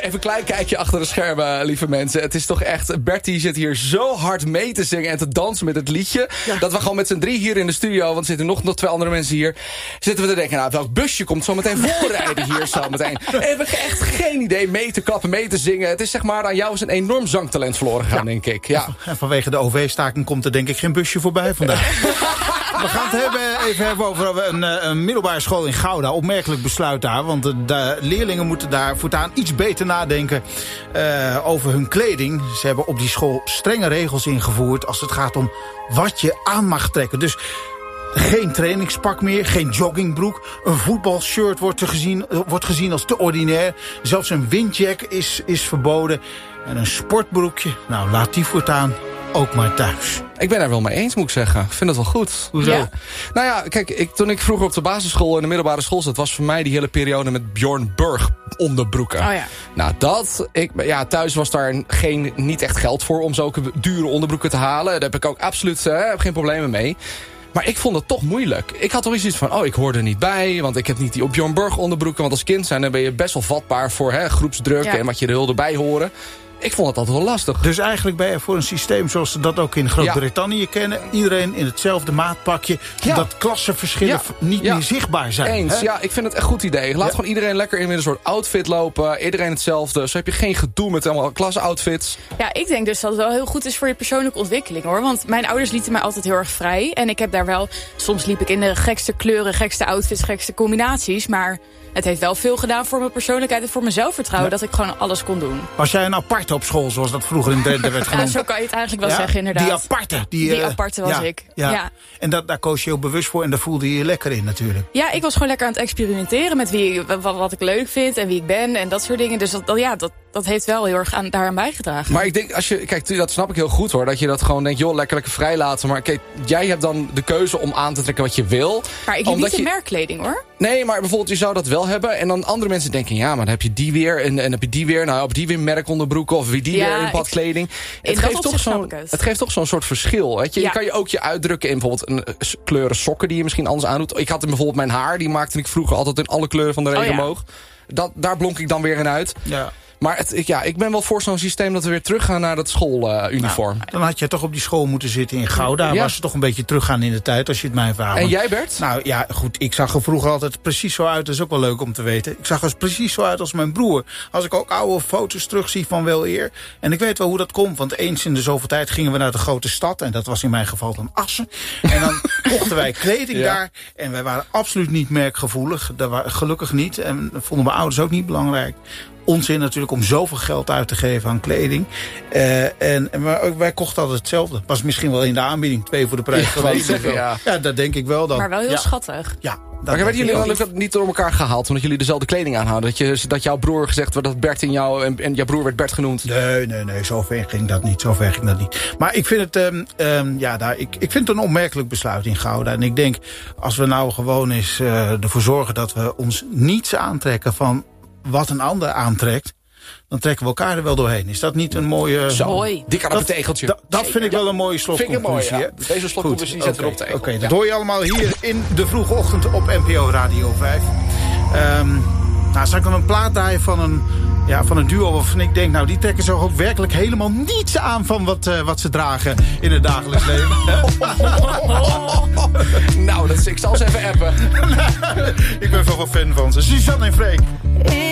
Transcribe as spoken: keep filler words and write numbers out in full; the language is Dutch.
Even een klein kijkje achter de schermen, lieve mensen. Het is toch echt... Bertie zit hier zo hard mee te zingen en te dansen met het liedje... Ja. Dat we gewoon met z'n drie hier in de studio... want er zitten nog, nog twee andere mensen hier... zitten we te denken, nou, welk busje komt zo meteen voorrijden hier zo meteen. En we hebben echt geen idee mee te klappen, mee te zingen. Het is zeg maar, aan jou is een enorm zangtalent verloren gegaan, ja. denk ik. Ja. En vanwege de O V-staking komt er denk ik geen busje voorbij vandaag. We gaan het hebben, even hebben over een, een middelbare school in Gouda. Opmerkelijk besluit daar, want de, de leerlingen moeten daar voortaan iets beter nadenken uh, over hun kleding. Ze hebben op die school strenge regels ingevoerd als het gaat om wat je aan mag trekken. Dus geen trainingspak meer, geen joggingbroek. Een voetbalshirt wordt, te gezien, wordt gezien als te ordinair. Zelfs een windjack is, is verboden. En een sportbroekje, nou laat die voortaan ook maar thuis. Ik ben daar wel mee eens, moet ik zeggen. Ik vind het wel goed. Hoezo? Ja. Nou ja, kijk, ik, toen ik vroeger op de basisschool en de middelbare school zat... was voor mij die hele periode met Bjorn Borg onderbroeken. Oh ja. Nou, dat... Ik, ja, thuis was daar geen, niet echt geld voor om zulke dure onderbroeken te halen. Daar heb ik ook absoluut uh, geen problemen mee. Maar ik vond het toch moeilijk. Ik had toch iets van, oh, ik hoor er niet bij... want ik heb niet die op Bjorn Borg onderbroeken... want als kind zijn dan ben je best wel vatbaar voor hè, groepsdruk... Ja. en wat je er wilde bij horen... Ik vond het altijd wel lastig. Dus eigenlijk ben je voor een systeem zoals ze dat ook in Groot-Brittannië ja. kennen. Iedereen in hetzelfde maatpakje. Ja. Dat klassenverschillen ja. niet ja. meer zichtbaar zijn. Eens, hè? ja, ik vind het echt een goed idee. Laat ja. gewoon iedereen lekker in een soort outfit lopen. Iedereen hetzelfde. Zo heb je geen gedoe met allemaal klasse-outfits. Ja, ik denk dus dat het wel heel goed is voor je persoonlijke ontwikkeling, hoor. Want mijn ouders lieten mij altijd heel erg vrij. En ik heb daar wel... Soms liep ik in de gekste kleuren, gekste outfits, gekste combinaties. Maar... Het heeft wel veel gedaan voor mijn persoonlijkheid en voor mijn zelfvertrouwen... Ja. dat ik gewoon alles kon doen. Was jij een aparte op school, zoals dat vroeger in Drenthe werd genoemd? Ja, zo kan je het eigenlijk wel ja? zeggen, inderdaad. Die aparte. Die, die uh, aparte was ja, ik, ja. ja. En dat, daar koos je ook bewust voor en daar voelde je je lekker in natuurlijk. Ja, ik was gewoon lekker aan het experimenteren met wie, wat, wat ik leuk vind... en wie ik ben en dat soort dingen. Dus dat, dat, ja, dat, dat heeft wel heel erg aan, daaraan bijgedragen. Maar ik denk, als je, kijk, dat snap ik heel goed, hoor. Dat je dat gewoon denkt, joh, lekker lekker vrij laten. Maar kijk, jij hebt dan de keuze om aan te trekken wat je wil. Maar ik heb niet de merkkleding, hoor. Nee, maar bijvoorbeeld, je zou dat wel hebben. En dan andere mensen denken, ja, maar dan heb je die weer. En, en heb je die weer. Nou, op die weer merkonderbroeken. Of wie die ja, weer in badkleding. Het geeft, toch zo'n, het. het geeft toch zo'n soort verschil. Weet je? Ja. Je kan je ook je uitdrukken in bijvoorbeeld een uh, kleuren sokken die je misschien anders aandoet. Ik had in bijvoorbeeld mijn haar. Die maakte ik vroeger altijd in alle kleuren van de regenboog. Oh, ja. dat, daar blonk ik dan weer in uit. Ja. Maar het, ik, ja, ik ben wel voor zo'n systeem dat we weer teruggaan naar dat schooluniform. Uh, nou, dan had je toch op die school moeten zitten in Gouda. Ja. Was ze toch een beetje teruggaan in de tijd, als je het mij vraagt. En jij, Bert? Nou ja, goed, ik zag er vroeger altijd precies zo uit. Dat is ook wel leuk om te weten. Ik zag er precies zo uit als mijn broer. Als ik ook oude foto's terugzie van wel eer. En ik weet wel hoe dat komt. Want eens in de zoveel tijd gingen we naar de grote stad. En dat was in mijn geval dan Assen. En dan kochten wij kleding ja. daar. En wij waren absoluut niet merkgevoelig. Dat was gelukkig niet. En dat vonden mijn ouders ook niet belangrijk. Onzin natuurlijk om zoveel geld uit te geven aan kleding. Uh, en, en wij, wij kochten altijd hetzelfde. Was misschien wel in de aanbieding. Twee voor de prijs van één. Ja. ja, dat denk ik wel dan. Maar wel heel ja. schattig. Ja. Maar werden jullie dan niet. niet door elkaar gehaald omdat jullie dezelfde kleding aanhouden? Dat, je, dat jouw broer gezegd werd dat Bert in jou en, en jouw broer werd Bert genoemd? Nee, nee, nee, zover ging dat niet. Zover ging dat niet. Maar ik vind het, um, um, ja, daar, ik, ik vind het een onmerkelijk besluit in Gouda. En ik denk, als we nou gewoon eens uh, ervoor zorgen dat we ons niets aantrekken van wat een ander aantrekt, dan trekken we elkaar er wel doorheen. Is dat niet een mooie... Zo, mooi. Dik aan het tegeltje. Dat, dat vind ik wel een mooie slotconclusie. Mooi, ja. Deze slotconclusie zet okay, erop tegen. Oké, okay, dat ja. hoor je allemaal hier in de vroege ochtend op N P O Radio vijf. Um, nou, zal ik dan een plaat draaien van een, ja, van een duo waarvan ik denk, nou, die trekken zo ook werkelijk helemaal niets aan van wat, uh, wat ze dragen in het dagelijks leven. Nou, dat is, ik zal ze even appen. Ik ben wel wel fan van ze. Suzanne en Freek.